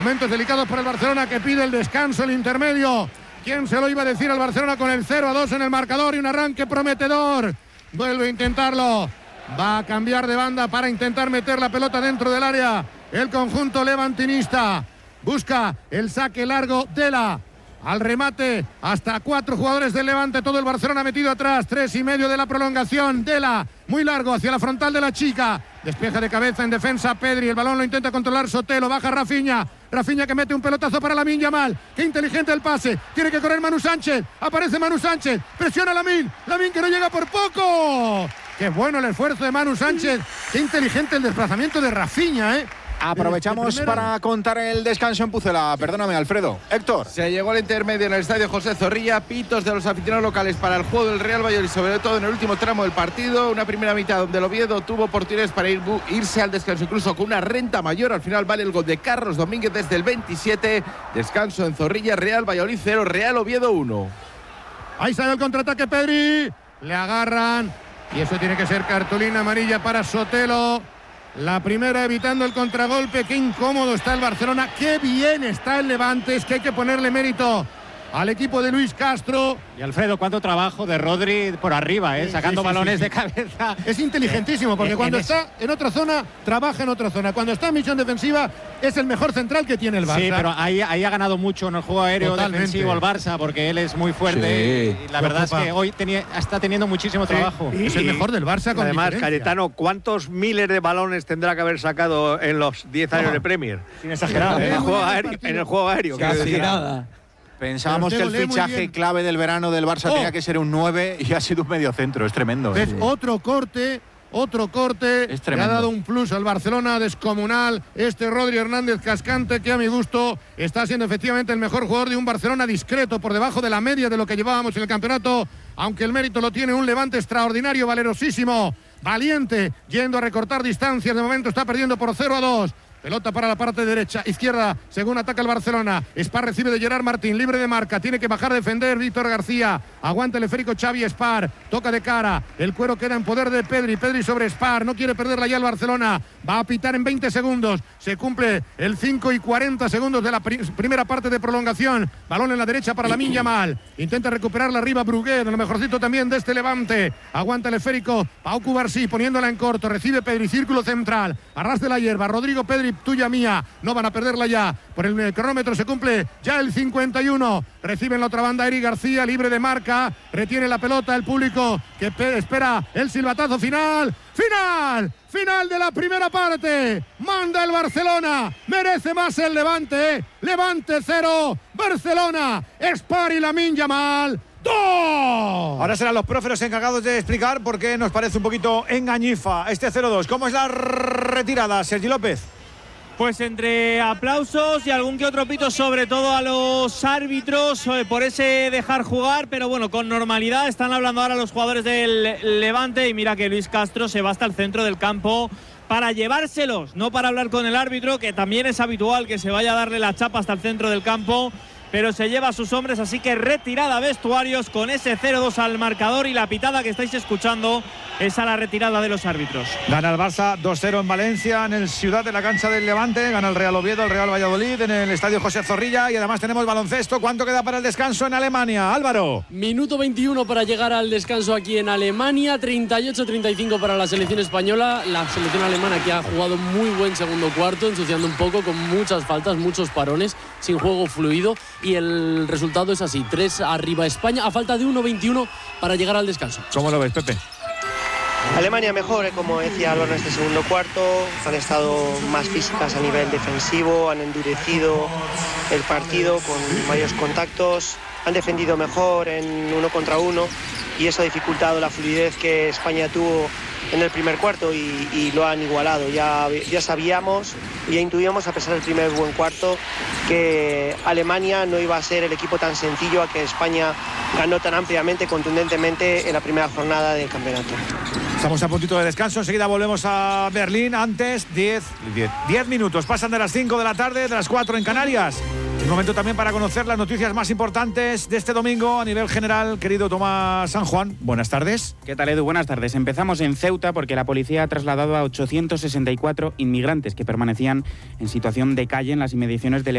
Momentos delicados para el Barcelona, que pide el descanso, el intermedio. ¿Quién se lo iba a decir al Barcelona con el 0-2 en el marcador y un arranque prometedor? Vuelve a intentarlo. Va a cambiar de banda para intentar meter la pelota dentro del área. El conjunto levantinista busca el saque largo. Dela al remate, hasta 4 jugadores del Levante, todo el Barcelona metido atrás, 3,5 de la prolongación. Dela, muy largo hacia la frontal de la Chica, despeja de cabeza en defensa Pedri, el balón lo intenta controlar Sotelo, baja Rafinha que mete un pelotazo para Lamine Yamal. Qué inteligente el pase, tiene que correr Manu Sánchez, aparece Manu Sánchez, presiona Lamine que no llega por poco. Qué bueno el esfuerzo de Manu Sánchez, qué inteligente el desplazamiento de Rafinha, Aprovechamos para contar el descanso en Pucela. Perdóname, Alfredo. Héctor. Se llegó al intermedio en el estadio José Zorrilla. Pitos de los aficionados locales para el juego del Real Valladolid, sobre todo en el último tramo del partido. Una primera mitad donde el Oviedo tuvo oportunidades para irse al descanso, incluso con una renta mayor. Al final vale el gol de Carlos Domínguez desde el 27. Descanso en Zorrilla. Real Valladolid 0, Real Oviedo 1. Ahí sale el contraataque Pedri. Le agarran. Y eso tiene que ser cartulina amarilla para Sotelo. La primera evitando el contragolpe. Qué incómodo está el Barcelona, qué bien está el Levante. Es que hay que ponerle mérito al equipo de Luis Castro. Y Alfredo, cuánto trabajo de Rodri por arriba, sacando balones de cabeza. Es inteligentísimo, porque cuando está en otra zona, trabaja en otra zona. Cuando está en misión defensiva, es el mejor central que tiene el Barça. Sí, pero ahí ha ganado mucho en el juego aéreo defensivo el Barça, porque él es muy fuerte. Sí. Y la verdad es que hoy está teniendo muchísimo trabajo. Es el mejor del Barça con además, diferencia. Cayetano, ¿cuántos miles de balones tendrá que haber sacado en los 10 años de Premier? Sin exagerar. En el juego aéreo. Casi nada. Pensábamos que el fichaje clave del verano del Barça tenía que ser un 9 y ha sido un mediocentro. Es tremendo. Es otro corte. Es tremendo. Le ha dado un plus al Barcelona descomunal. Rodri Hernández Cascante, que a mi gusto está siendo efectivamente el mejor jugador de un Barcelona discreto, por debajo de la media de lo que llevábamos en el campeonato, aunque el mérito lo tiene un Levante extraordinario, valerosísimo, valiente, yendo a recortar distancias. De momento está perdiendo por 0-2. Pelota para la parte derecha, izquierda, según ataca el Barcelona. Spar recibe de Gerard Martín, libre de marca, tiene que bajar a defender Víctor García. Aguanta el esférico Xavi Spar, toca de cara, el cuero queda en poder de Pedri sobre Spar, no quiere perderla ya el Barcelona. Va a pitar en 20 segundos, se cumple el 5 y 40 segundos de la primera parte de prolongación. Balón en la derecha para Lamine Yamal, intenta recuperarla arriba Brugué, lo mejorcito también de este Levante. Aguanta el esférico Pau Cubarsí, poniéndola en corto, recibe Pedri, círculo central, arras de la hierba, Rodrigo Pedri, tuya mía, no van a perderla ya. Por el cronómetro se cumple ya el 51. Recibe en la otra banda Eric García, libre de marca, retiene la pelota el público que espera el silbatazo final. Final de la primera parte. Manda el Barcelona, merece más el Levante. Levante 0, Barcelona, Spar y Lamine Yamal 2. Ahora serán los profes los encargados de explicar por qué nos parece un poquito engañifa este 0-2. ¿Cómo es la retirada, Sergi López? Pues entre aplausos y algún que otro pito, sobre todo a los árbitros por ese dejar jugar, pero bueno, con normalidad. Están hablando ahora los jugadores del Levante y mira que Luis Castro se va hasta el centro del campo para llevárselos, no para hablar con el árbitro, que también es habitual que se vaya a darle la chapa hasta el centro del campo, pero se lleva a sus hombres, así que retirada a vestuarios con ese 0-2 al marcador, y la pitada que estáis escuchando es a la retirada de los árbitros. Gana el Barça 2-0 en Valencia, en el Ciudad de la cancha del Levante. Gana el Real Oviedo, el Real Valladolid en el estadio José Zorrilla, y además tenemos baloncesto. ¿Cuánto queda para el descanso en Alemania, Álvaro? Minuto 21 para llegar al descanso aquí en Alemania, 38-35 para la selección española. La selección alemana que ha jugado muy buen segundo cuarto, ensuciando un poco con muchas faltas, muchos parones, sin juego fluido, y el resultado es así: 3 arriba España a falta de 1-21 para llegar al descanso. ¿Cómo lo ves, Pepe? Alemania mejor, como decía Álvaro, en este segundo cuarto. Han estado más físicas a nivel defensivo, han endurecido el partido con varios contactos, han defendido mejor en 1 contra 1, y eso ha dificultado la fluidez que España tuvo en el primer cuarto, y lo han igualado. Ya sabíamos, ya intuíamos, a pesar del primer buen cuarto, que Alemania no iba a ser el equipo tan sencillo a que España ganó tan ampliamente, contundentemente en la primera jornada del campeonato. Estamos a puntito de descanso, enseguida volvemos a Berlín. Antes, 10 minutos, pasan de las 5 de la tarde, de las 4 en Canarias. Un momento también para conocer las noticias más importantes de este domingo a nivel general. Querido Tomás San Juan, buenas tardes. ¿Qué tal, Edu? Buenas tardes. Empezamos en Ceuta, porque la policía ha trasladado a 864 inmigrantes que permanecían en situación de calle en las inmediaciones del